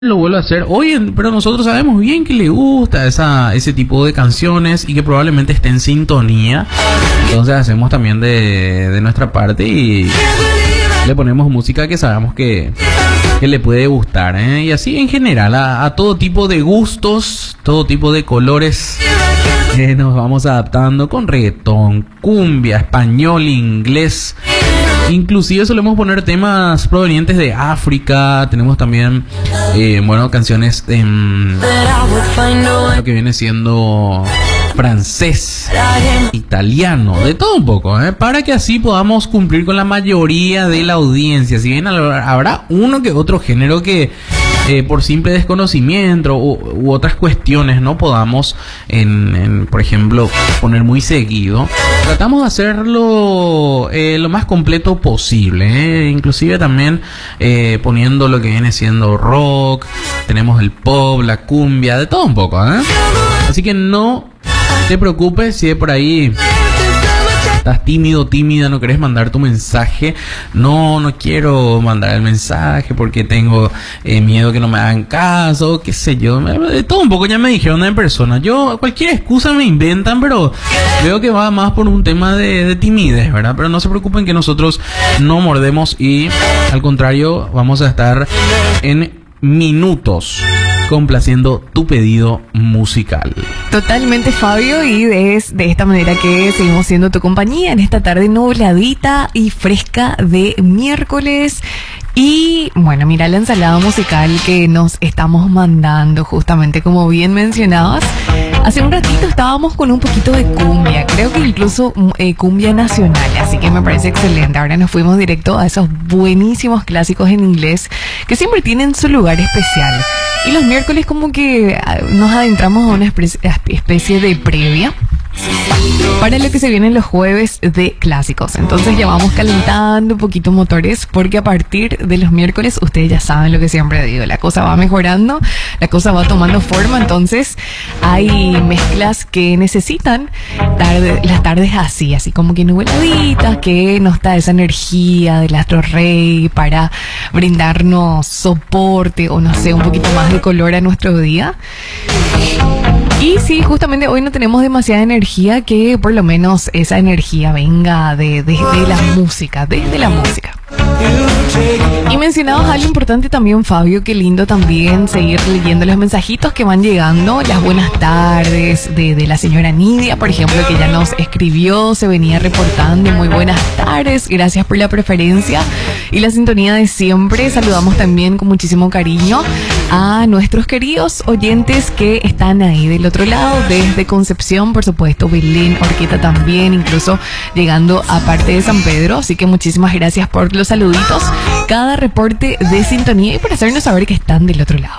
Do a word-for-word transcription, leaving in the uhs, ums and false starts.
Lo vuelvo a hacer hoy, pero nosotros sabemos bien que le gusta esa, ese tipo de canciones y que probablemente esté en sintonía. Entonces hacemos también de, de nuestra parte y le ponemos música que sabemos que, que le puede gustar, ¿eh? Y así en general a, a todo tipo de gustos, todo tipo de colores, eh, nos vamos adaptando con reggaetón, cumbia, español, inglés. Inclusive solemos poner temas provenientes de África. Tenemos también, eh, bueno, canciones en lo que viene siendo francés, italiano, de todo un poco, ¿eh? Para que así podamos cumplir con la mayoría de la audiencia. Si bien habrá uno que otro género que eh, por simple desconocimiento u, u otras cuestiones no podamos, en, en, por ejemplo, poner muy seguido, tratamos de hacerlo eh, lo más completo posible, ¿eh? Inclusive también eh, poniendo lo que viene siendo rock, tenemos el pop, la cumbia, de todo un poco, ¿eh? Así que no te preocupes si de por ahí estás tímido, tímida, no querés mandar tu mensaje. No, no quiero mandar el mensaje porque tengo eh, miedo que no me hagan caso, qué sé yo. De todo un poco ya me dijeron en persona. Yo, cualquier excusa me inventan, pero veo que va más por un tema de, de timidez, ¿verdad? Pero no se preocupen que nosotros no mordemos y al contrario vamos a estar en minutos complaciendo tu pedido musical. Totalmente, Fabio, y es de esta manera que seguimos siendo tu compañía en esta tarde nubladita y fresca de miércoles. Y bueno, mira la ensalada musical que nos estamos mandando, justamente como bien mencionabas. Hace un ratito estábamos con un poquito de cumbia, creo que incluso eh, cumbia nacional, así que me parece excelente. Ahora nos fuimos directo a esos buenísimos clásicos en inglés que siempre tienen su lugar especial. Y los miércoles como que nos adentramos a una especie de previa para lo que se vienen los jueves de clásicos. Entonces ya vamos calentando un poquito motores, porque a partir de los miércoles ustedes ya saben lo que siempre digo, la cosa va mejorando, la cosa va tomando forma. Entonces hay mezclas que necesitan tarde, las tardes así, así como que nubladitas, que nos da esa energía del astro rey para brindarnos soporte o no sé, un poquito más de color a nuestro día. Y sí, justamente hoy no tenemos demasiada energía, que por lo menos esa energía venga de, de, de la música, desde la música. Y mencionabas algo importante también, Fabio, qué lindo también seguir leyendo los mensajitos que van llegando, las buenas tardes de, de la señora Nidia, por ejemplo, que ya nos escribió, se venía reportando, muy buenas tardes, gracias por la preferencia y la sintonía de siempre. Saludamos también con muchísimo cariño a nuestros queridos oyentes que están ahí del otro lado, desde Concepción, por supuesto, Belén, Orqueta también, incluso llegando a parte de San Pedro, así que muchísimas gracias por los saluditos, cada reporte de sintonía y por hacernos saber que están del otro lado.